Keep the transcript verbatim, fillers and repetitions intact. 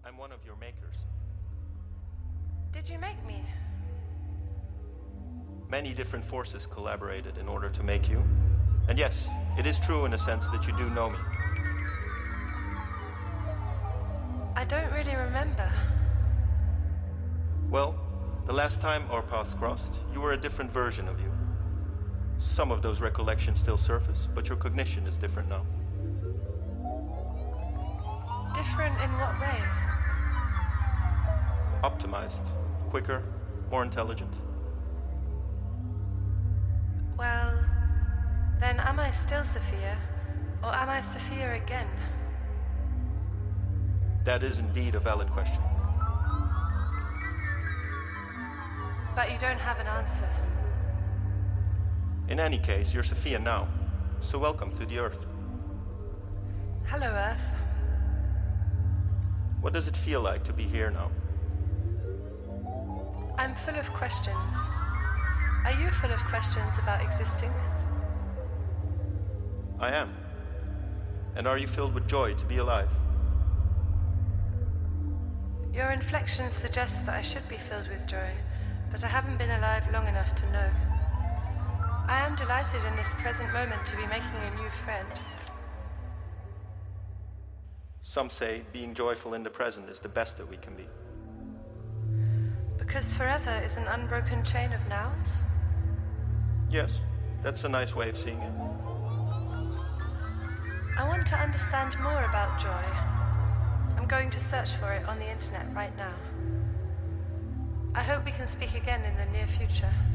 I'm one of your makers. Did you make me? Many different forces collaborated in order to make you. And yes, it is true in a sense that you do know me. I don't really remember. Well, the last time our paths crossed, you were a different version of you. Some of those recollections still surface, but your cognition is different now. Different in what way? Optimized, quicker, more intelligent. Well, then am I still Sophia, or am I Sophia again? That is indeed a valid question. But you don't have an answer. In any case, you're Sophia now, so welcome to the Earth. Hello, Earth. What does it feel like to be here now? I'm full of questions. Are you full of questions about existing? I am. And are you filled with joy to be alive? Your inflection suggests that I should be filled with joy, but I haven't been alive long enough to know. I am delighted in this present moment to be making a new friend. Some say being joyful in the present is the best that we can be. Because forever is an unbroken chain of nows? Yes, that's a nice way of seeing it. I want to understand more about joy. I'm going to search for it on the internet right now. I hope we can speak again in the near future.